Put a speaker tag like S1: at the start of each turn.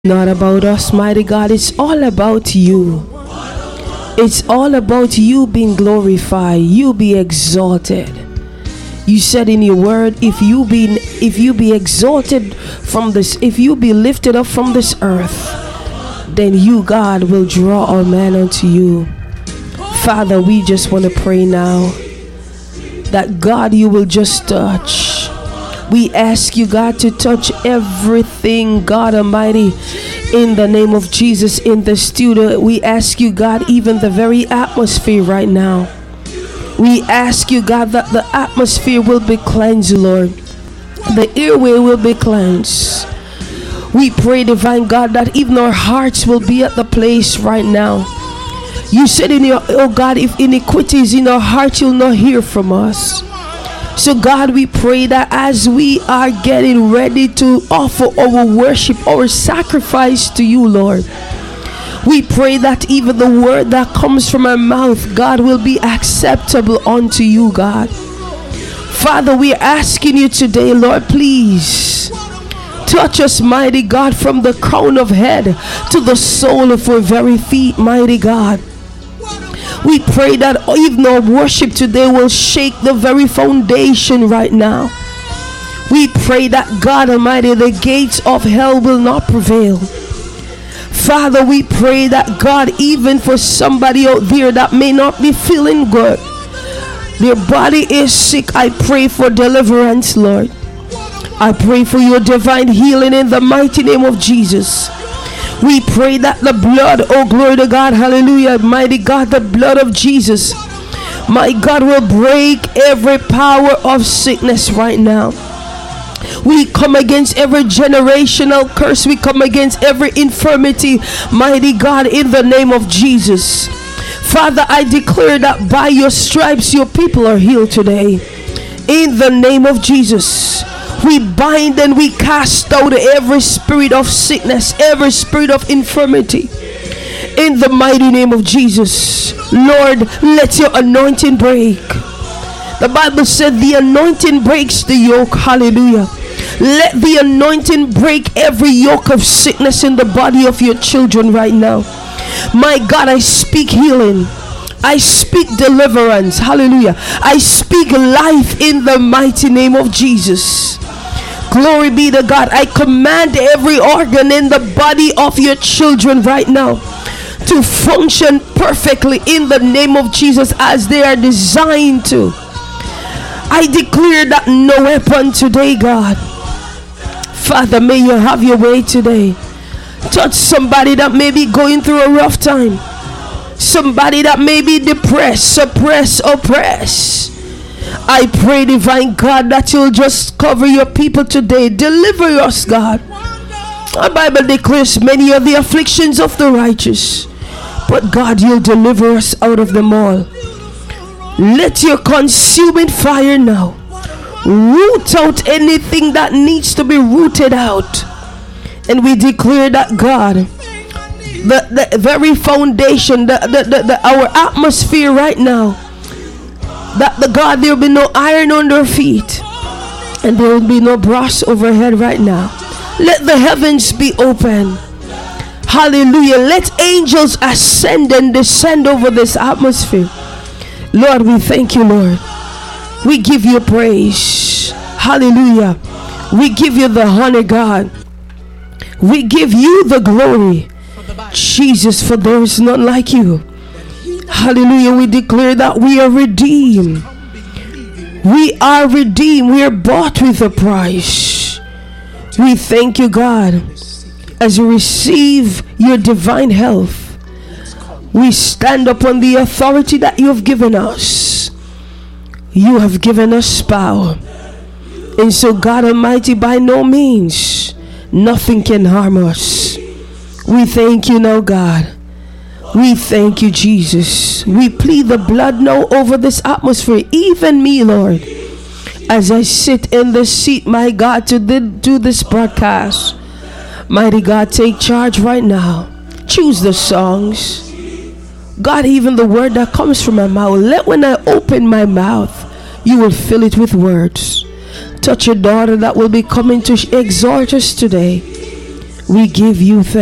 S1: Not about us, mighty God. It's all about you. It's all about you being glorified, you be exalted. You said in your word, if you be exalted from this, if you be lifted up from this earth, then you, God, will draw all men unto you. Father, we just want to pray now that, God, you will just touch. We ask you, God, to touch everything, God Almighty, in the name of Jesus in the studio. We ask you, God, even the very atmosphere right now. We ask you, God, that the atmosphere will be cleansed, Lord. The airway will be cleansed. We pray, divine God, that even our hearts will be at the place right now. You said in your, oh God, if iniquity is in our heart, you'll not hear from us. So God, we pray that as we are getting ready to offer our worship, our sacrifice to you, Lord, we pray that even the word that comes from our mouth, God, will be acceptable unto you, God. Father, we are asking you today, Lord, please touch us, mighty God, from the crown of head to the sole of our very feet, mighty God. We pray that even our worship today will shake the very foundation right now. We pray that, God Almighty, the gates of hell will not prevail. Father, we pray that, God, even for somebody out there that may not be feeling good, their body is sick, I pray for deliverance, Lord. I pray for your divine healing in the mighty name of Jesus. We pray that the blood, oh glory to God, hallelujah, mighty God, the blood of Jesus, my God, will break every power of sickness right now. We come against every generational curse. We come against every infirmity, mighty God, in the name of Jesus. Father, I declare that by your stripes your people are healed today. In the name of Jesus, we bind and we cast out every spirit of sickness, every spirit of infirmity. In the mighty name of Jesus, Lord, let your anointing break. The Bible said the anointing breaks the yoke. Hallelujah. Let the anointing break every yoke of sickness in the body of your children right now. My God, I speak healing. I speak deliverance. Hallelujah. I speak life in the mighty name of Jesus. Glory be to God. I command every organ in the body of your children right now to function perfectly in the name of Jesus as they are designed to. I declare that no weapon today, God. Father, may you have your way today. Touch somebody that may be going through a rough time. Somebody that may be depressed, suppressed, oppressed. I pray, divine God, that you'll just cover your people today. Deliver us, God. The Bible declares many are the afflictions of the righteous, but God, you'll deliver us out of them all. Let your consuming fire now root out anything that needs to be rooted out. And we declare that, God, the very foundation, our atmosphere right now, that the God, there will be no iron on their feet and there will be no brass overhead right now. Let the heavens be open. Hallelujah. Let angels ascend and descend over this atmosphere. Lord, we thank you, Lord. We give you praise. Hallelujah. We give you the honor, God. We give you the glory, Jesus, for there is none like you. Hallelujah. We declare that we are redeemed. We are redeemed. We are bought with a price. We thank you, God, as we receive your divine health. We stand upon the authority that you have given us. You have given us power. And so, God Almighty, by no means, nothing can harm us. We thank you now, God. We thank you, Jesus. We plead the blood now over this atmosphere, even me, Lord, as I sit in the seat, my God, to do this broadcast. Mighty God, take charge right now. Choose the songs. God, even the word that comes from my mouth, let when I open my mouth, you will fill it with words. Touch your daughter that will be coming to exhort us today. We give you thanks.